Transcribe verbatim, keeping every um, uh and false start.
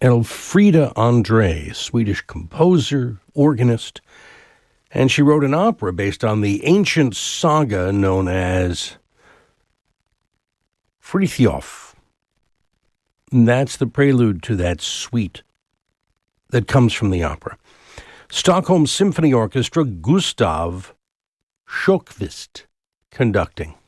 Elfrida Andre, Swedish composer, organist, and she wrote an opera based on the ancient saga known as Frithjof. That's the prelude to that suite that comes from the opera. Stockholm Symphony Orchestra, Gustav Sjökvist conducting.